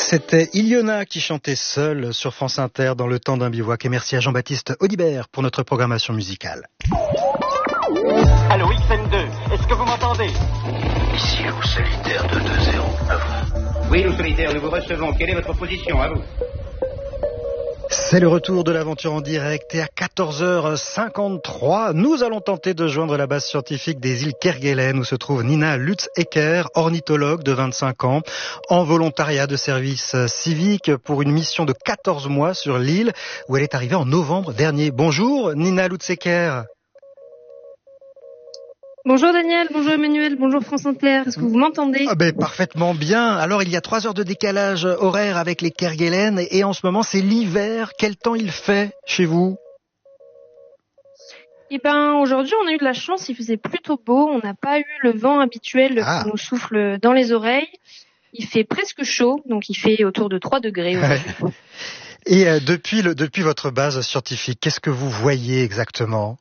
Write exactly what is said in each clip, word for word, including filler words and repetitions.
C'était Iliona qui chantait seule sur France Inter dans le temps d'un bivouac. Et merci à Jean-Baptiste Audibert pour notre programmation musicale. Allô, X M deux, est-ce que vous m'entendez? Ici, vous solitaire de deux zéro, à vous. Oui, nous solitaires, nous vous recevons. Quelle est votre position, à vous? C'est le retour de l'aventure en direct et à quatorze heures cinquante-trois, nous allons tenter de joindre la base scientifique des îles Kerguelen où se trouve Nina Lutz-Ecker, ornithologue de vingt-cinq ans, en volontariat de service civique pour une mission de quatorze mois sur l'île où elle est arrivée en novembre dernier. Bonjour Nina Lutz-Ecker. Bonjour Daniel, bonjour Emmanuel, bonjour France Inter, est-ce que vous m'entendez? Ah ben, parfaitement bien. Alors il y a trois heures de décalage horaire avec les Kerguelen et en ce moment c'est l'hiver. Quel temps il fait chez vous? Eh ben aujourd'hui on a eu de la chance, il faisait plutôt beau, on n'a pas eu le vent habituel ah. qui nous souffle dans les oreilles. Il fait presque chaud, donc il fait autour de trois degrés aujourd'hui. Et euh, depuis, le, depuis votre base scientifique, qu'est-ce que vous voyez exactement?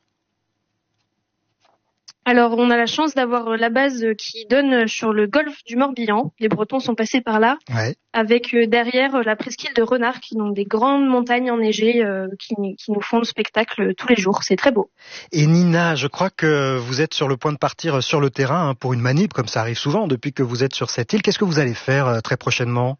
Alors, on a la chance d'avoir la base qui donne sur le golfe du Morbihan. Les Bretons sont passés par là, ouais. avec derrière la presqu'île de Renard, qui ont des grandes montagnes enneigées euh, qui, qui nous font le spectacle tous les jours. C'est très beau. Et Nina, je crois que vous êtes sur le point de partir sur le terrain hein, pour une manip, comme ça arrive souvent depuis que vous êtes sur cette île. Qu'est-ce que vous allez faire euh, très prochainement?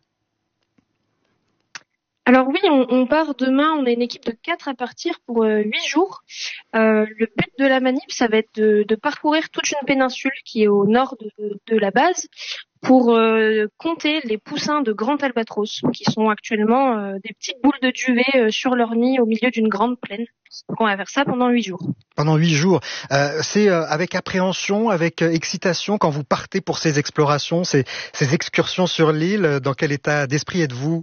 Alors oui, on, on part demain, on est une équipe de quatre à partir pour euh, huit jours. Euh, le but de la manip, ça va être de, de parcourir toute une péninsule qui est au nord de, de la base pour euh, compter les poussins de grand albatros qui sont actuellement euh, des petites boules de duvet euh, sur leur nid au milieu d'une grande plaine. Donc on va faire ça pendant huit jours. Pendant huit jours. Euh, c'est euh, avec appréhension, avec euh, excitation quand vous partez pour ces explorations, ces, ces excursions sur l'île. Dans quel état d'esprit êtes-vous?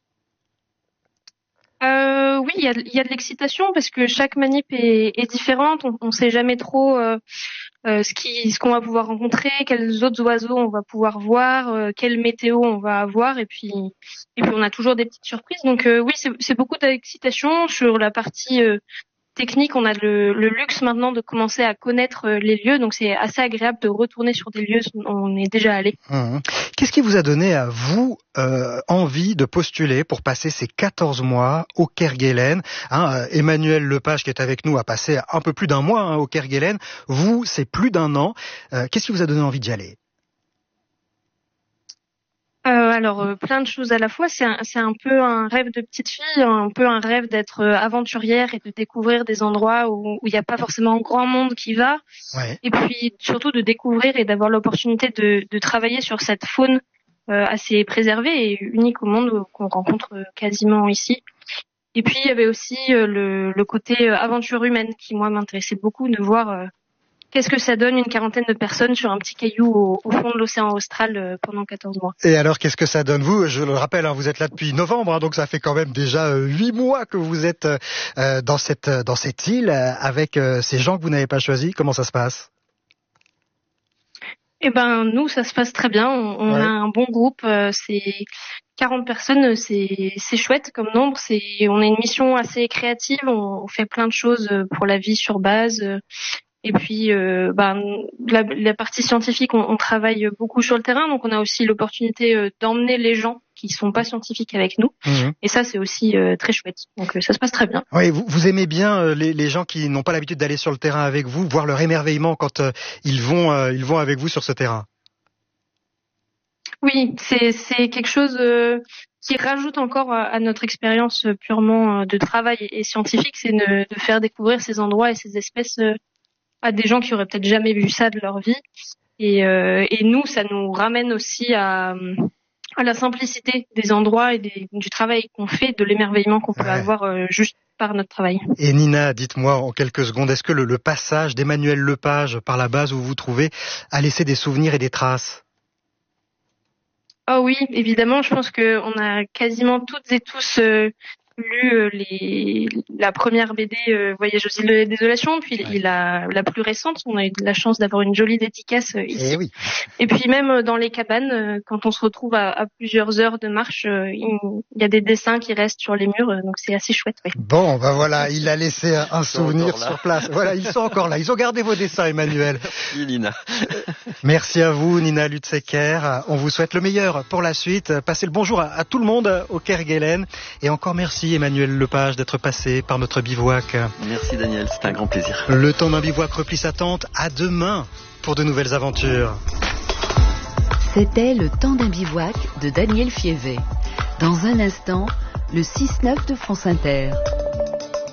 Euh, oui, il y a, y a de l'excitation parce que chaque manip est, est différente. On ne sait jamais trop euh, euh, ce qui, ce qu'on va pouvoir rencontrer, quels autres oiseaux on va pouvoir voir, euh, quelle météo on va avoir, et puis, et puis on a toujours des petites surprises. Donc euh, oui, c'est, c'est beaucoup d'excitation sur la partie euh, technique. On a le, le luxe maintenant de commencer à connaître les lieux, donc c'est assez agréable de retourner sur des lieux où on est déjà allé. Mmh. Qu'est-ce qui vous a donné à vous euh, envie de postuler pour passer ces quatorze mois au Kerguelen hein, Emmanuel Lepage qui est avec nous a passé un peu plus d'un mois hein, au Kerguelen. Vous, c'est plus d'un an. Euh, qu'est-ce qui vous a donné envie d'y aller? Euh, alors euh, plein de choses à la fois, c'est un, c'est un peu un rêve de petite fille, un peu un rêve d'être euh, aventurière et de découvrir des endroits où il n'y a pas forcément grand monde qui va, ouais. Et puis surtout de découvrir et d'avoir l'opportunité de, de travailler sur cette faune euh, assez préservée et unique au monde qu'on rencontre quasiment ici. Et puis il y avait aussi euh, le, le côté aventure humaine qui moi m'intéressait beaucoup, de voir euh, qu'est-ce que ça donne une quarantaine de personnes sur un petit caillou au, au fond de l'océan austral euh, pendant quatorze mois. Et alors, qu'est-ce que ça donne vous? Je le rappelle, hein, vous êtes là depuis novembre, hein, donc ça fait quand même déjà huit euh, mois que vous êtes euh, dans cette dans cette île euh, avec euh, ces gens que vous n'avez pas choisis. Comment ça se passe? Eh ben nous, ça se passe très bien. On, on ouais. a un bon groupe. Euh, c'est quarante personnes, c'est c'est chouette comme nombre. C'est on a une mission assez créative. On, on fait plein de choses pour la vie sur base. Et puis, euh, ben, la, la partie scientifique, on, on travaille beaucoup sur le terrain, donc on a aussi l'opportunité euh, d'emmener les gens qui sont pas scientifiques avec nous. Mmh. Et ça, c'est aussi euh, très chouette. Donc, euh, ça se passe très bien. Oui, vous, vous aimez bien euh, les, les gens qui n'ont pas l'habitude d'aller sur le terrain avec vous, voir leur émerveillement quand euh, ils vont, euh, ils vont avec vous sur ce terrain. Oui, c'est c'est quelque chose euh, qui rajoute encore à, à notre expérience purement de travail et, et scientifique, c'est de, de faire découvrir ces endroits et ces espèces. Euh, à des gens qui auraient peut-être jamais vu ça de leur vie. Et, euh, et nous, ça nous ramène aussi à, à la simplicité des endroits et des, du travail qu'on fait, de l'émerveillement qu'on peut ouais. avoir euh, juste par notre travail. Et Nina, dites-moi en quelques secondes, est-ce que le, le passage d'Emmanuel Lepage par la base où vous vous trouvez a laissé des souvenirs et des traces? Oh oui, évidemment, je pense qu'on a quasiment toutes et tous... Euh, lu euh, les, la première B D euh, Voyage aux îles de la désolation, puis ouais. il a la plus récente. On a eu de la chance d'avoir une jolie dédicace euh, ici. Et, oui. Et puis même euh, dans les cabanes, euh, quand on se retrouve à, à plusieurs heures de marche, euh, il, il y a des dessins qui restent sur les murs, euh, donc c'est assez chouette. Ouais. Bon, ben voilà, il a laissé un, un souvenir sur place. Voilà, ils sont encore là. Ils ont gardé vos dessins, Emmanuel. Merci Nina. Merci à vous, Nina Lutzecker. On vous souhaite le meilleur pour la suite. Passez le bonjour à, à tout le monde au Kerguelen. Et encore merci, Emmanuel Lepage, d'être passé par notre bivouac. Merci Daniel, c'était un grand plaisir. Le temps d'un bivouac replie sa tente. À demain pour de nouvelles aventures. C'était le temps d'un bivouac de Daniel Fievet. Dans un instant, le six neuf de France Inter.